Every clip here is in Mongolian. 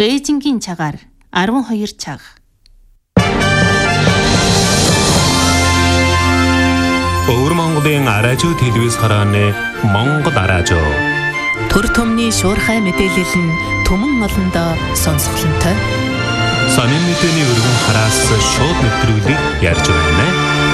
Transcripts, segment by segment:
Бээжингийн цагаар 12 цаг. Өвөр Монголын радио телевиз харааны Монгол радио. Төр төмний шуурхай мэдээлэл нь түмэн олондоо сонсголонтой. Сонин мэдээний өргөн хараас шууд нэвтрүүлгийг ярьж байна.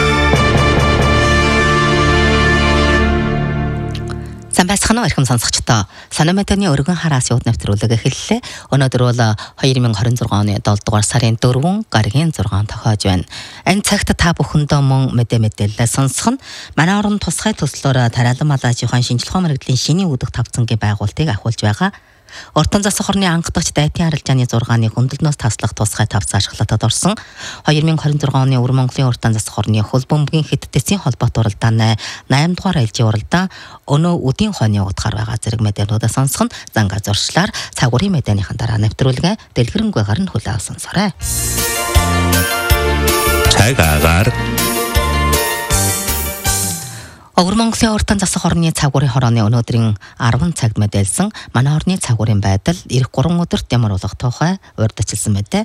Самбайсханаа эрхэм сонсогчдоо сонин мэдээний өргөн хараас шууд нэвтрүүлэг эхэллээ. Өнөөдөр бол 2026 оны 7 дугаар сарын 4 гарагийн 6 тохиож байна. Энэ цагт та бүхэндээ мөн мэдээлэл сонсох нь манай орон тусгай төслөөр тариалан малаж ухаан шинжилгээ мэрэгжлийн шиний үүдэх тавцангийн байгуулалтыг ахиулж байгаа. Ортон засаг хорны анхдагч дайтын арилжааны 6-ны хөндлөнөөс таслах тусгай тавц ашиглалтад орсон 2026 оны Өвөр Монголын ортон засаг хорны хөл бөмбөгийн хэдтэйсийн холбоот уралдааны 8 дугаар ээлжийн уралдаан өнөө үдийн хойны утгаар байгаа зэрэг мэдээлэлүүдээ сонсох нь зангаар зуршлаар цагуурын мэдээллийнхэн дараа нэвтрүүлгээ дэлгэрэнгүйгээр нь хүлээн сонсоорой. Цагаагаар Өвөр Монголын ортон засаг хорны цагуурын хорооны өнөөдрийн 10 цагт мэдээлсэн манай орны цагуурын байдал эх 3 өдөрт ямар болох тухай урьдчилсан мэдээ.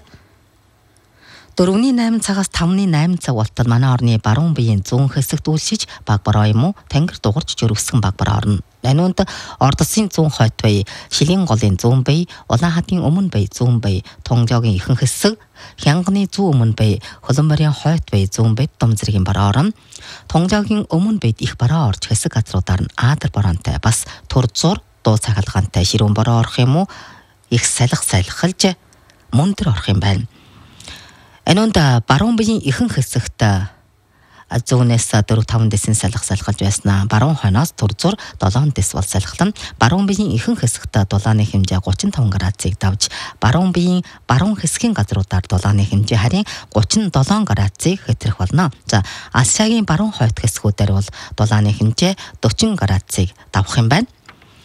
4-8 цагаас 5-8 цаг болтол манай орны баруун биеийн зүүн хэсэгт үлшиж баг бороо юм уу тэнгэр дугарч жөрөвсгөн баг бороо орно. Энүүнд ордосын зүүн хойд бие, шилийн голын зүүн бие, улаан хатын өмнө бие, зүүн бие, тунжоогийн ихэнх хэсэг, хянганы зүүн өмнө бие, хөлбөмбөрийн хойд бие, зүүн бие дом зэргийн бороо орно. Тунжоогийн өмнө биед их бороо орж хэсэг газруудаар нь аадар бороонтой бас тур зур дуу цагалгаантай ширүүн бороо орох юм уу их салхилж мөндөр орох юм байна. Энүүнд баруун биеийн ихэнх хэсэгт зүүнээс 4-5 дэсийн салхилж байснаа баруун хойноос тур зур 7 дэс бол салхилна. Баруун биеийн ихэнх хэсэгт дулааны хэмжээ 35 градусыг давж баруун биеийн баруун хэсгийн газруудаар дулааны хэмжээ харин 37 градусыг хэтрэх болно. За Асиагийн баруун хойд хэсгүүдээр бол дулааны хэмжээ 40 градусыг давах юм байна.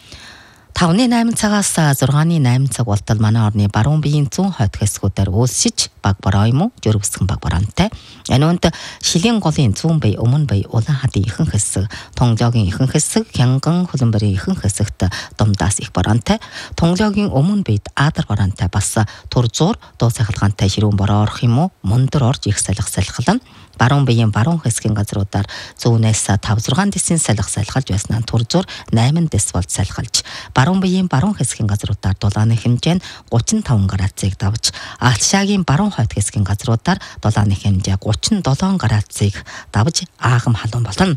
5-8 цагаас 6-8 цаг болтол манай орны баруун биеийн зүүн хойд хэсгүүдээр уулсиж баг бороо юм уу жөрөвсгөн баг бороонтой. Энүүнд шилийн голын зүүн бие, өмнө бие, улаан хатын ихэнх хэсэг, тунжоогийн ихэнх хэсэг, хянган хөлбөмбөрийн ихэнх хэсэгт думдаас их бороонтой. Тунжоогийн өмнө биед аадар бороонтой бас тур зур дуу цахилгаантай ширүүн бороо орох юм уу мөндөр орж их салхилна. Баруун биеийн баруун хэсгийн газруудаар зүүнээс 5-6 дэсийн салхилж байснаа тур зур 8 дэс болж салхилж баруун биеийн баруун хэсгийн газруудаар дулааны хэмжээ нь 35 градусыг давж Алшаагийн баруун хойд хэсгийн газруудаар дулааны хэмжээ 37 градусыг давж аагам халуун болно.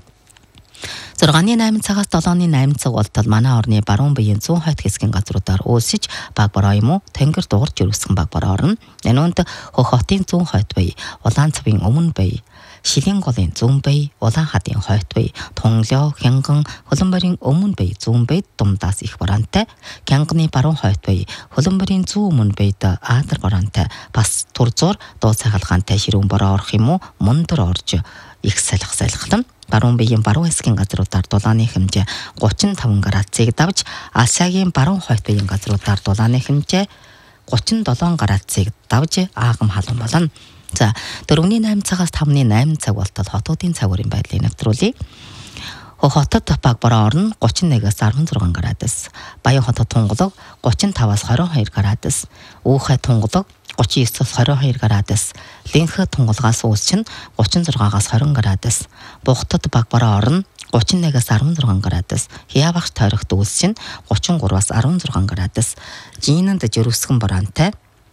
6-8 цагаас 7-8 цаг болтол манай орны баруун биеийн зүүн хойд хэсгийн газруудаар уулсиж баг бороо юм уу тэнгэр дугарч жөрөвсгөн баг бороо орно. Энүүнд хөх хотын зүүн хойд бие, улаан цавын өмнө бие, шилийн голын зүүн бие, улаан хатын хойд бие, тунглоо, хянган, хөлбөмбөрийн өмнө бие, зүүн бие думдаас их бороонтой. Хянганы баруун хойд бие, хөлбөмбөрийн зүүн өмнө биед аадар бороонтой. Бас тур зур дуу цагалгаантай ширүүн бороо орох юм уу мөндөр орж их салхилна. Баруун биеийн баруун хэсгийн газруудаар дулааны хэмжээ 35 градусыг давж Асиагийн баруун хойд биеийн газруудаар дулааны хэмжээ 37 градусыг давж аагам халуун болно. За 4-8 цагаас 5-8 цаг болтол хотуудын цагуурын байдлыг нэвтрүүлье. Хотод баг бороо орно 31-аас 16 градус. Баян хотод тунгалаг 35-аас 22 градус. Уухай тунгалаг 39-аас 22 градус. Линхэ тунгалгаас уулчин 36-аас 20 градус. Бухтад баг бороо орно 31-аас 16 градус. Хиявагч тойрогт уулчин 33-аас 16 градус. Жинэнд жөрөвсгөн бороонтой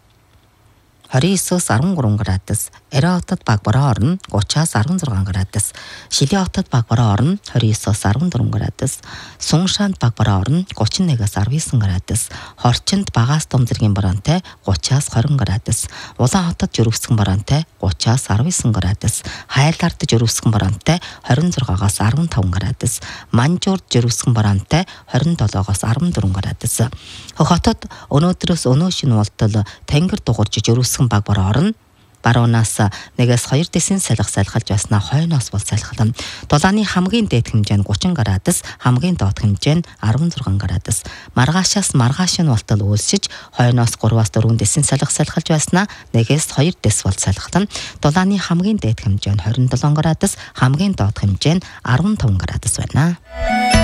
29-аас 13 градус. Эрэ хотод баг бороо орно 30-аас 16 градус. Шилийн хотод баг бороо орно 29-аас 14 градус. Суншаанд баг бороо орно 31-аас 19 градус. Хорчинд багаас дом зэргийн бороонтой 30-аас 20 градус. Улаан хотод жөрөвсгөн бороонтой 30-аас 19 градус. Хайлаард жөрөвсгөн бороонтой 26-аас 15 градус. Манжуурд жөрөвсгөн бороонтой 27-аас 14 градус. Хотод өнөөдрөөс өнөө шинэ болтол тэнгэр дугарч жөрөвсгөн баг бороо орно. Баруунаас 1-2 дэсийн салхилж байснаа хойноос бол салхилна. Дулааны хамгийн дээд хэмжээ нь 30 градус, хамгийн доод хэмжээ нь 16 градус. Маргаашаас маргааш нь болтол уулсиж хойноос 3-4 дэсийн салхилж байснаа 1-2 дэс бол салхилна. Дулааны хамгийн дээд хэмжээ нь 27 градус, хамгийн доод хэмжээ нь 15 градус байна.